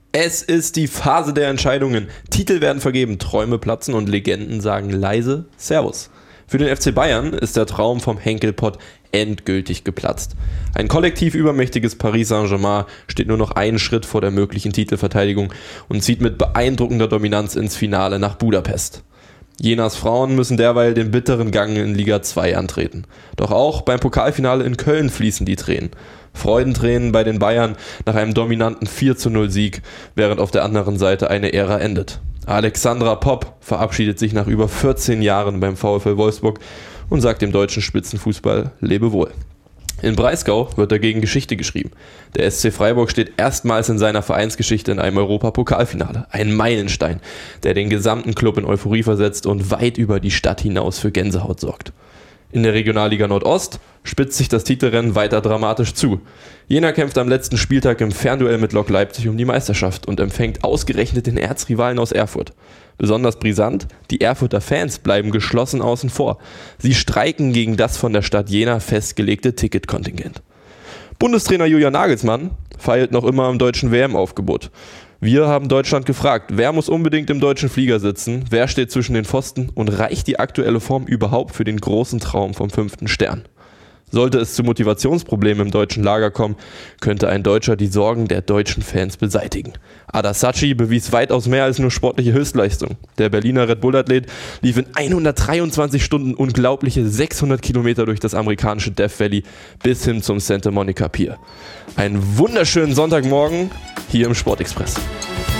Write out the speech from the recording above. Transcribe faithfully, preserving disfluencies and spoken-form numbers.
Es ist die Phase der Entscheidungen. Titel werden vergeben, Träume platzen und Legenden sagen leise Servus. Für den F C Bayern ist der Traum vom Henkelpott endgültig geplatzt. Ein kollektiv übermächtiges Paris Saint-Germain steht nur noch einen Schritt vor der möglichen Titelverteidigung und zieht mit beeindruckender Dominanz ins Finale nach Budapest. Jenas Frauen müssen derweil den bitteren Gang in Liga zwei antreten. Doch auch beim Pokalfinale in Köln fließen die Tränen. Freudentränen bei den Bayern nach einem dominanten vier zu null Sieg, während auf der anderen Seite eine Ära endet. Alexandra Popp verabschiedet sich nach über vierzehn Jahren beim VfL Wolfsburg und sagt dem deutschen Spitzenfußball Lebewohl. In Breisgau wird dagegen Geschichte geschrieben. Der S C Freiburg steht erstmals in seiner Vereinsgeschichte in einem Europapokalfinale. Ein Meilenstein, der den gesamten Club in Euphorie versetzt und weit über die Stadt hinaus für Gänsehaut sorgt. In der Regionalliga Nordost spitzt sich das Titelrennen weiter dramatisch zu. Jena kämpft am letzten Spieltag im Fernduell mit Lok Leipzig um die Meisterschaft und empfängt ausgerechnet den Erzrivalen aus Erfurt. Besonders brisant, die Erfurter Fans bleiben geschlossen außen vor. Sie streiken gegen das von der Stadt Jena festgelegte Ticketkontingent. Bundestrainer Julian Nagelsmann feilt noch immer am deutschen W M-Aufgebot. Wir haben Deutschland gefragt, wer muss unbedingt im deutschen Flieger sitzen, wer steht zwischen den Pfosten und reicht die aktuelle Form überhaupt für den großen Traum vom fünften Stern? Sollte es zu Motivationsproblemen im deutschen Lager kommen, könnte ein Deutscher die Sorgen der deutschen Fans beseitigen. Ada Sacchi bewies weitaus mehr als nur sportliche Höchstleistung. Der Berliner Red Bull-Athlet lief in hundertdreiundzwanzig Stunden unglaubliche sechshundert Kilometer durch das amerikanische Death Valley bis hin zum Santa Monica Pier. Einen wunderschönen Sonntagmorgen hier im Sportexpress.